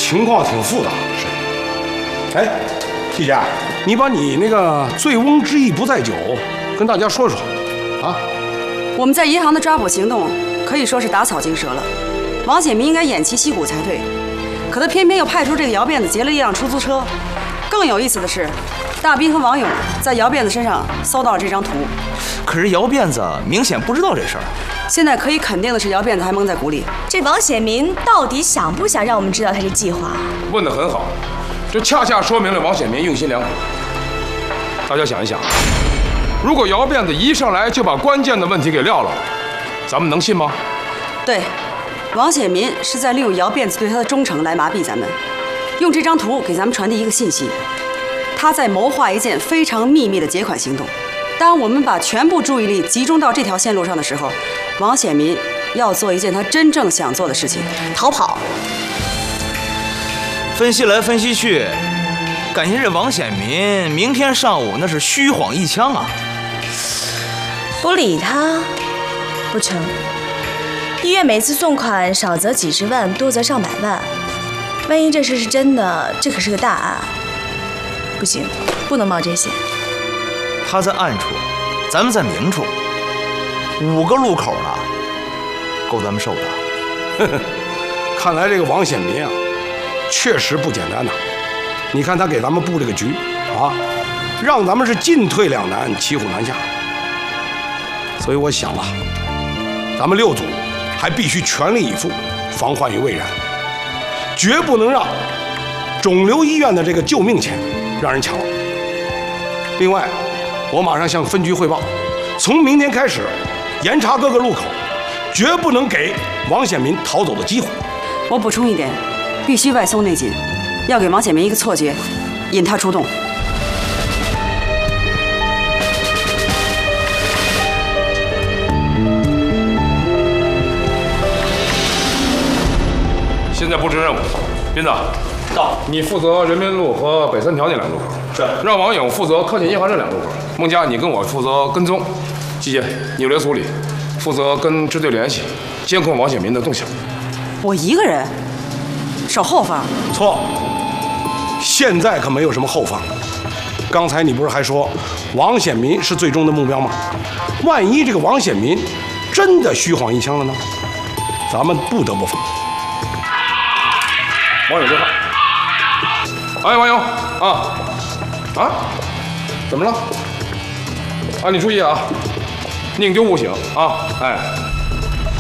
情况挺复杂。是。哎，季家，你把你那个醉翁之意不在酒跟大家说说，啊？ 我们在银行的抓捕行动可以说是打草惊蛇了。王显民应该偃旗息鼓才对，可他偏偏又派出这个姚辫子劫了一辆出租车。更有意思的是，大斌和王勇在姚辫子身上搜到了这张图。 可是姚辫子明显不知道这事儿。 现在可以肯定的是，姚辫子还蒙在鼓里。 这王显民到底想不想让我们知道他这计划？ 问得很好，这恰恰说明了王显民用心良苦。大家想一想，如果姚辫子一上来就把关键的问题给撂了，咱们能信吗？ 对，王显民是在利用姚辫子对他的忠诚来麻痹咱们，用这张图给咱们传递一个信息：他在谋划一件非常秘密的劫款行动。当我们把全部注意力集中到这条线路上的时候，王显民要做一件他真正想做的事情——逃跑。 分析来分析去，感情这王显民明天上午那是虚晃一枪啊！ 不理他，不成。医院每次送款少则几十万，多则上百万。万一这事是真的，这可是个大案。不行，不能冒这险。 他在暗处，咱们在明处，5个路口了，够咱们受的。 呵呵，看来这个王显民啊，确实不简单呐。你看他给咱们布这个局啊，让咱们是进退两难，骑虎难下。所以我想啊，咱们6组还必须全力以赴，防患于未然，绝不能让肿瘤医院的这个救命钱让人抢了。另外，我马上向分局汇报，从明天开始严查各个路口，绝不能给王显民逃走的机会。 我补充一点，必须外松内紧，要给王显民一个错觉，引他出动。 现在布置任务，斌子，到，你负责人民路和北3条那2路口，是，让王勇负责科技银行这2路口。孟佳，你跟我负责跟踪。季姐，你留组里，负责跟支队联系，监控王显民的动向。 我一个人守后方？ 错，现在可没有什么后方。刚才你不是还说王显民是最终的目标吗？万一这个王显民真的虚晃一枪了呢？咱们不得不防。 王勇电话。哎，王勇怎么了？啊，你注意啊，宁丢勿醒啊！哎。